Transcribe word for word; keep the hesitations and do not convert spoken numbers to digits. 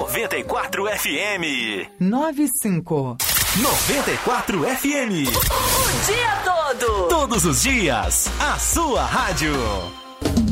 noventa e quatro F M. nove cinco. noventa e quatro F M. O dia todo. Todos os dias, a sua rádio.